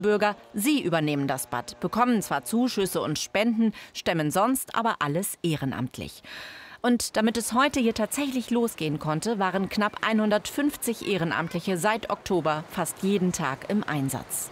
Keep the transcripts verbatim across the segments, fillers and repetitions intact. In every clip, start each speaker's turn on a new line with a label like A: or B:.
A: Bürger, sie übernehmen das Bad, bekommen zwar Zuschüsse und Spenden, stemmen sonst aber alles ehrenamtlich. Und damit es heute hier tatsächlich losgehen konnte, waren knapp hundertfünfzig Ehrenamtliche seit Oktober fast jeden Tag im Einsatz.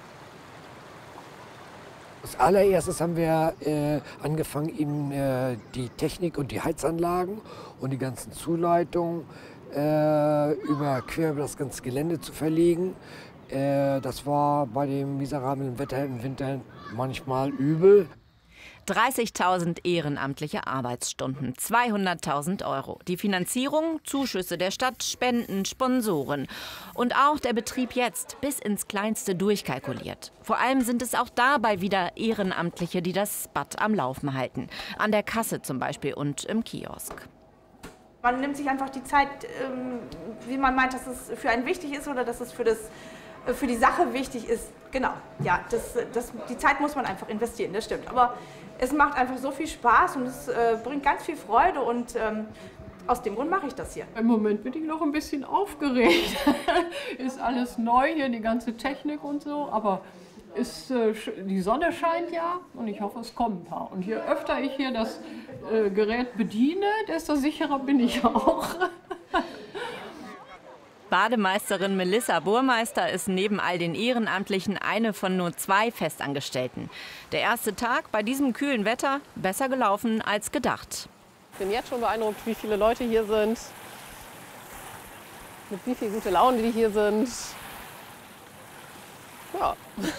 B: Als allererstes haben wir äh, angefangen, ihnen äh, die Technik und die Heizanlagen und die ganzen Zuleitungen äh, über, quer über das ganze Gelände zu verlegen. Äh, das war bei dem miserablen Wetter im Winter manchmal übel.
A: dreißigtausend ehrenamtliche Arbeitsstunden, zweihunderttausend Euro. Die Finanzierung, Zuschüsse der Stadt, Spenden, Sponsoren. Und auch der Betrieb jetzt bis ins Kleinste durchkalkuliert. Vor allem sind es auch dabei wieder Ehrenamtliche, die das Bad am Laufen halten. An der Kasse zum Beispiel und im Kiosk.
C: Man nimmt sich einfach die Zeit, wie man meint, dass es für einen wichtig ist oder dass es für, das, für die Sache wichtig ist. Genau, ja, das, das, die Zeit muss man einfach investieren, das stimmt. Aber es macht einfach so viel Spaß und es äh, bringt ganz viel Freude und ähm, aus dem Grund mache ich das hier.
D: Im Moment bin ich noch ein bisschen aufgeregt. Ist alles neu hier, die ganze Technik und so, aber ist, äh, die Sonne scheint ja und ich hoffe, es kommen ein paar. Und je öfter ich hier das äh, Gerät bediene, desto sicherer bin ich auch.
A: Bademeisterin Melissa Burmeister ist neben all den Ehrenamtlichen eine von nur zwei Festangestellten. Der erste Tag bei diesem kühlen Wetter besser gelaufen als gedacht.
E: Ich bin jetzt schon beeindruckt, wie viele Leute hier sind, mit wie viel gute Laune die hier sind. Ja,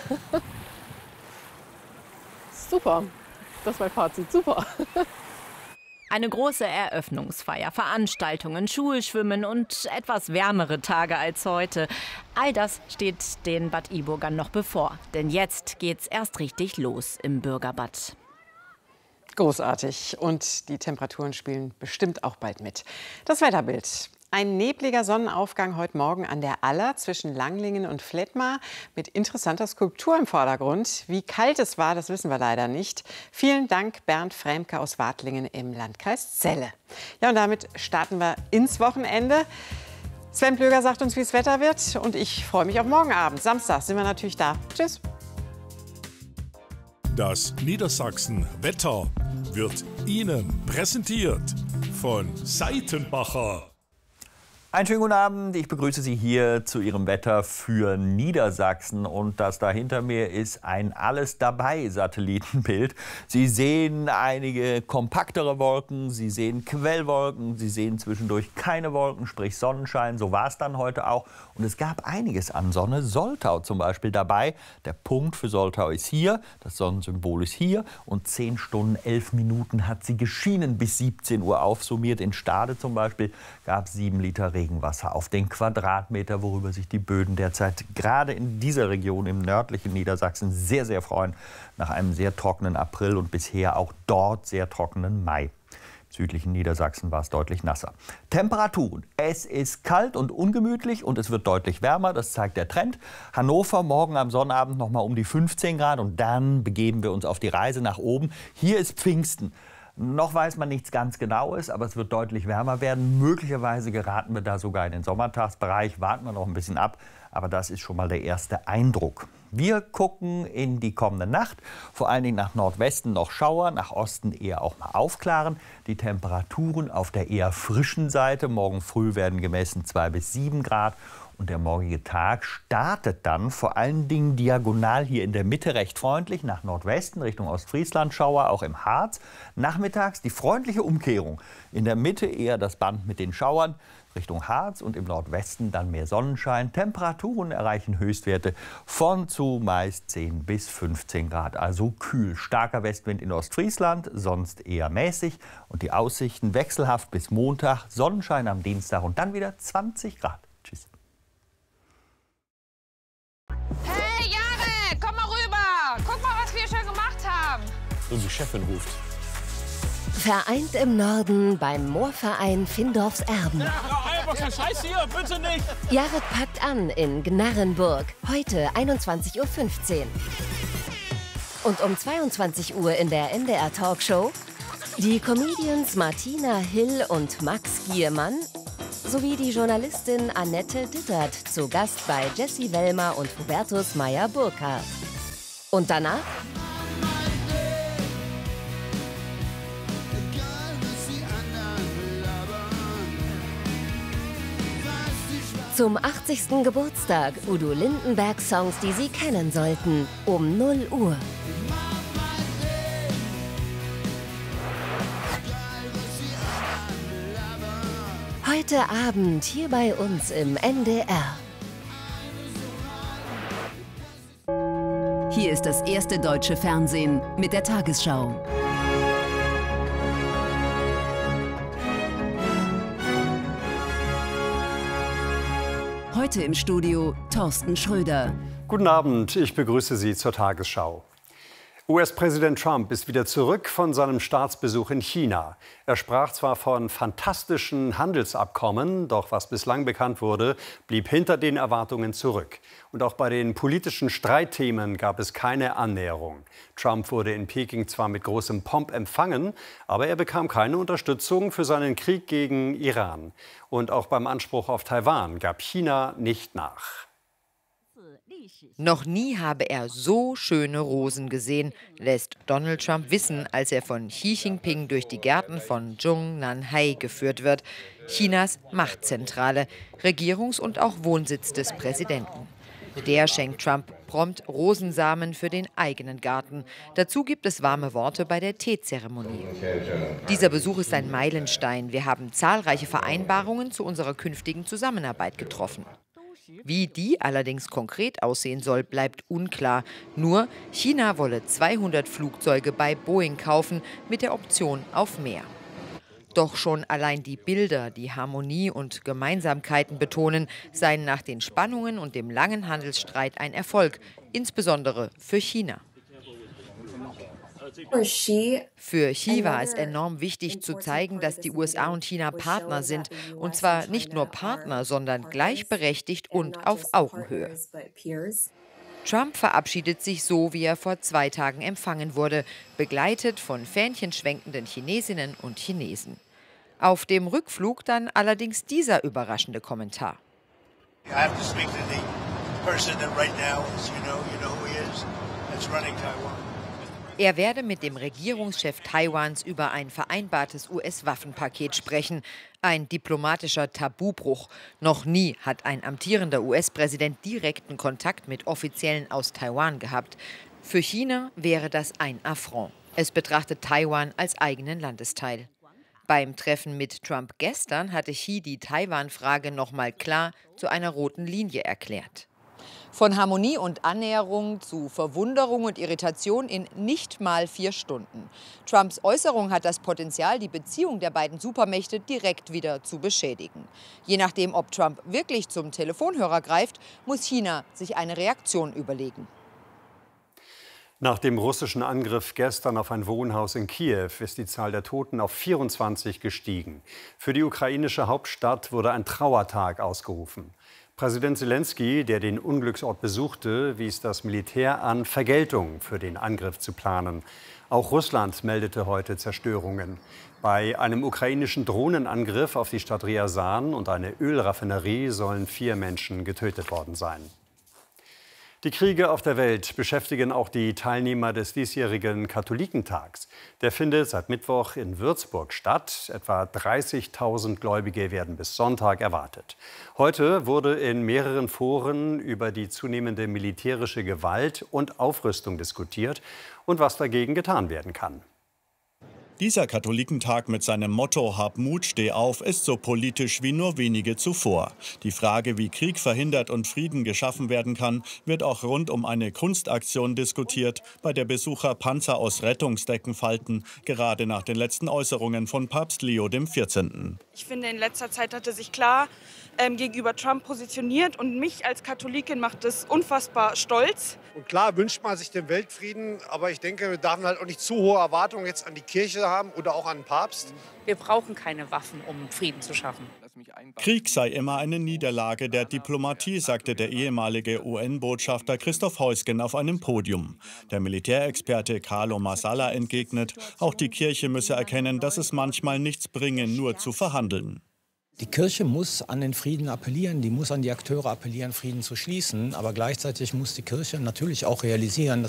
E: super, das ist mein Fazit, super.
A: Eine große Eröffnungsfeier, Veranstaltungen, Schulschwimmen und etwas wärmere Tage als heute. All das steht den Bad Iburgern noch bevor. Denn jetzt geht's erst richtig los im Bürgerbad.
F: Großartig. Und die Temperaturen spielen bestimmt auch bald mit. Das Wetterbild. Ein nebliger Sonnenaufgang heute Morgen an der Aller zwischen Langlingen und Vletmar mit interessanter Skulptur im Vordergrund. Wie kalt es war, das wissen wir leider nicht. Vielen Dank, Bernd Fremke aus Wadlingen im Landkreis Celle. Ja, und damit starten wir ins Wochenende. Sven Plöger sagt uns, wie das Wetter wird. Und ich freue mich auf morgen Abend. Samstag sind wir natürlich da. Tschüss.
G: Das Niedersachsen-Wetter wird Ihnen präsentiert von Seitenbacher.
H: Einen schönen guten Abend. Ich begrüße Sie hier zu Ihrem Wetter für Niedersachsen. Und das da hinter mir ist ein Alles-Dabei-Satellitenbild. Sie sehen einige kompaktere Wolken, Sie sehen Quellwolken, Sie sehen zwischendurch keine Wolken, sprich Sonnenschein. So war es dann heute auch. Und es gab einiges an Sonne. Soltau zum Beispiel dabei. Der Punkt für Soltau ist hier, das Sonnensymbol ist hier. Und zehn Stunden, elf Minuten hat sie geschienen bis siebzehn Uhr aufsummiert. In Stade zum Beispiel gab es sieben Liter Regenwasser auf den Quadratmeter, worüber sich die Böden derzeit gerade in dieser Region im nördlichen Niedersachsen sehr, sehr freuen. Nach einem sehr trockenen April und bisher auch dort sehr trockenen Mai. Im südlichen Niedersachsen war es deutlich nasser. Temperaturen. Es ist kalt und ungemütlich und es wird deutlich wärmer. Das zeigt der Trend. Hannover morgen am Sonnabend noch mal um die fünfzehn Grad und dann begeben wir uns auf die Reise nach oben. Hier ist Pfingsten. Noch weiß man nichts ganz Genaues, aber es wird deutlich wärmer werden. Möglicherweise geraten wir da sogar in den Sommertagsbereich. Warten wir noch ein bisschen ab, aber das ist schon mal der erste Eindruck. Wir gucken in die kommende Nacht, vor allen Dingen nach Nordwesten noch Schauer, nach Osten eher auch mal aufklaren. Die Temperaturen auf der eher frischen Seite. Morgen früh werden gemessen zwei bis sieben Grad. Und der morgige Tag startet dann vor allen Dingen diagonal hier in der Mitte recht freundlich nach Nordwesten Richtung Ostfriesland, Schauer, auch im Harz. Nachmittags die freundliche Umkehrung. In der Mitte eher das Band mit den Schauern Richtung Harz und im Nordwesten dann mehr Sonnenschein. Temperaturen erreichen Höchstwerte von zumeist zehn bis fünfzehn Grad. Also kühl. Starker Westwind in Ostfriesland, sonst eher mäßig. Und die Aussichten wechselhaft bis Montag. Sonnenschein am Dienstag und dann wieder zwanzig Grad. Tschüss.
I: Hey, Jare, komm mal rüber. Guck mal, was wir schon gemacht haben.
J: Unsere Chefin ruft.
K: Vereint im Norden beim Moorverein Findorfs Erben.
J: Ja, einfach kein Scheiß hier, bitte nicht.
K: Jared packt an in Gnarrenburg. Heute einundzwanzig Uhr fünfzehn. Und um zweiundzwanzig Uhr in der M D R Talkshow die Comedians Martina Hill und Max Giermann sowie die Journalistin Annette Dittert zu Gast bei Jessie Wellmer und Hubertus Meyer-Burkhardt. Und danach? Zum achtzigsten Geburtstag Udo Lindenberg-Songs, die Sie kennen sollten, um null Uhr. Heute Abend hier bei uns im N D R.
L: Hier ist das erste deutsche Fernsehen mit der Tagesschau. Heute im Studio Thorsten Schröder.
M: Guten Abend, ich begrüße Sie zur Tagesschau. U S-Präsident Trump ist wieder zurück von seinem Staatsbesuch in China. Er sprach zwar von fantastischen Handelsabkommen, doch was bislang bekannt wurde, blieb hinter den Erwartungen zurück. Und auch bei den politischen Streitthemen gab es keine Annäherung. Trump wurde in Peking zwar mit großem Pomp empfangen, aber er bekam keine Unterstützung für seinen Krieg gegen Iran. Und auch beim Anspruch auf Taiwan gab China nicht nach.
N: Noch nie habe er so schöne Rosen gesehen, lässt Donald Trump wissen, als er von Xi Jinping durch die Gärten von Zhongnanhai geführt wird, Chinas Machtzentrale, Regierungs- und auch Wohnsitz des Präsidenten. Der schenkt Trump prompt Rosensamen für den eigenen Garten. Dazu gibt es warme Worte bei der Teezeremonie. Dieser Besuch ist ein Meilenstein. Wir haben zahlreiche Vereinbarungen zu unserer künftigen Zusammenarbeit getroffen. Wie die allerdings konkret aussehen soll, bleibt unklar. Nur China wolle zweihundert Flugzeuge bei Boeing kaufen, mit der Option auf mehr. Doch schon allein die Bilder, die Harmonie und Gemeinsamkeiten betonen, seien nach den Spannungen und dem langen Handelsstreit ein Erfolg, insbesondere für China. Für Xi war es enorm wichtig zu zeigen, dass die U S A und China Partner sind. Und zwar nicht nur Partner, sondern gleichberechtigt und auf Augenhöhe. Trump verabschiedet sich so, wie er vor zwei Tagen empfangen wurde, begleitet von fähnchenschwenkenden Chinesinnen und Chinesen. Auf dem Rückflug dann allerdings dieser überraschende Kommentar.
O: I have to speak to the person that right now is, you know, you know who he is, that's running Taiwan.
N: Er werde mit dem Regierungschef Taiwans über ein vereinbartes U S-Waffenpaket sprechen. Ein diplomatischer Tabubruch. Noch nie hat ein amtierender U S-Präsident direkten Kontakt mit Offiziellen aus Taiwan gehabt. Für China wäre das ein Affront. Es betrachtet Taiwan als eigenen Landesteil. Beim Treffen mit Trump gestern hatte Xi die Taiwan-Frage noch mal klar zu einer roten Linie erklärt. Von Harmonie und Annäherung zu Verwunderung und Irritation in nicht mal vier Stunden. Trumps Äußerung hat das Potenzial, die Beziehung der beiden Supermächte direkt wieder zu beschädigen. Je nachdem, ob Trump wirklich zum Telefonhörer greift, muss China sich eine Reaktion überlegen.
M: Nach dem russischen Angriff gestern auf ein Wohnhaus in Kiew ist die Zahl der Toten auf vierundzwanzig gestiegen. Für die ukrainische Hauptstadt wurde ein Trauertag ausgerufen. Präsident Zelensky, der den Unglücksort besuchte, wies das Militär an, Vergeltung für den Angriff zu planen. Auch Russland meldete heute Zerstörungen. Bei einem ukrainischen Drohnenangriff auf die Stadt Ryazan und eine Ölraffinerie sollen vier Menschen getötet worden sein. Die Kriege auf der Welt beschäftigen auch die Teilnehmer des diesjährigen Katholikentags. Der findet seit Mittwoch in Würzburg statt. Etwa dreißigtausend Gläubige werden bis Sonntag erwartet. Heute wurde in mehreren Foren über die zunehmende militärische Gewalt und Aufrüstung diskutiert und was dagegen getan werden kann.
P: Dieser Katholikentag mit seinem Motto „Hab Mut, steh auf" ist so politisch wie nur wenige zuvor. Die Frage, wie Krieg verhindert und Frieden geschaffen werden kann, wird auch rund um eine Kunstaktion diskutiert, bei der Besucher Panzer aus Rettungsdecken falten, gerade nach den letzten Äußerungen von Papst Leo der vierzehnte.
Q: Ich finde, in letzter Zeit hat er sich klar ähm, gegenüber Trump positioniert und mich als Katholikin macht das unfassbar stolz.
R: Und klar wünscht man sich den Weltfrieden, aber ich denke, wir dürfen halt auch nicht zu hohe Erwartungen jetzt an die Kirche haben oder auch an den Papst.
S: Wir brauchen keine Waffen, um Frieden zu schaffen.
P: Krieg sei immer eine Niederlage der Diplomatie, sagte der ehemalige U N-Botschafter Christoph Heusgen auf einem Podium. Der Militärexperte Carlo Marsala entgegnet, auch die Kirche müsse erkennen, dass es manchmal nichts bringe, nur zu verhandeln.
T: Die Kirche muss an den Frieden appellieren, die muss an die Akteure appellieren, Frieden zu schließen. Aber gleichzeitig muss die Kirche natürlich auch realisieren,